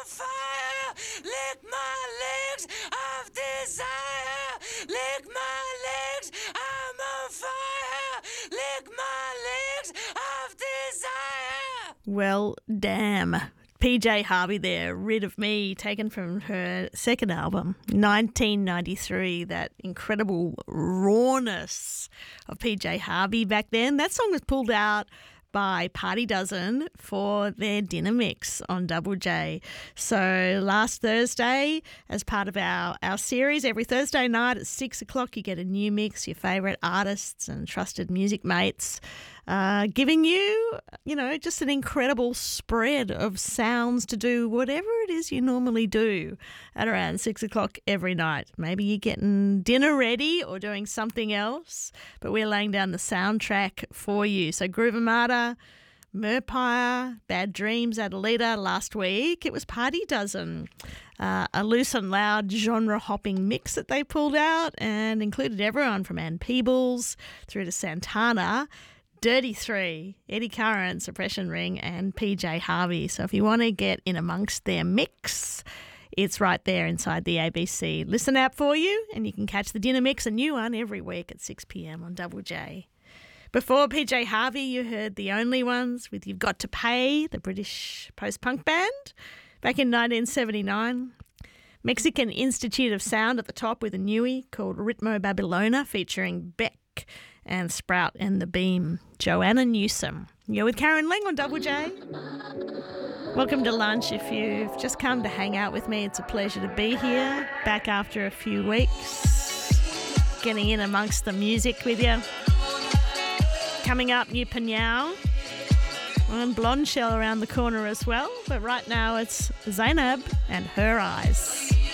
fire. Lick my legs of desire. Lick my legs. I'm on fire. Lick my legs of desire. Well, damn. PJ Harvey there, Rid of Me, taken from her second album, 1993. That incredible rawness of PJ Harvey back then. That song was pulled out by Party Dozen for their dinner mix on Double J. So last Thursday, as part of our series, every Thursday night at 6 o'clock, you get a new mix, your favourite artists and trusted music mates, giving you, just an incredible spread of sounds to do whatever it is you normally do at around 6 o'clock every night. Maybe you're getting dinner ready or doing something else, but we're laying down the soundtrack for you. So Groove Armada, Merpire, Bad Dreams, Adelita. Last week it was Party Dozen, a loose and loud genre hopping mix that they pulled out and included everyone from Ann Peebles through to Santana, Dirty Three, Eddie Curran, Suppression Ring and PJ Harvey. So if you want to get in amongst their mix, it's right there inside the ABC Listen app for you, and you can catch the dinner mix, a new one, every week at 6 p.m. on Double J. Before PJ Harvey, you heard The Only Ones with You've Got to Pay, the British post-punk band, back in 1979. Mexican Institute of Sound at the top with a newie called Ritmo Babilona featuring Beck and Sprout and the Beam. Joanna Newsom. You're with Karen Leng on Double J. Welcome to lunch. If you've just come to hang out with me, it's a pleasure to be here. Back after a few weeks. Getting in amongst the music with you. Coming up, New Panyao. And Blonde Shell around the corner as well. But right now it's Zainab and Her Eyes.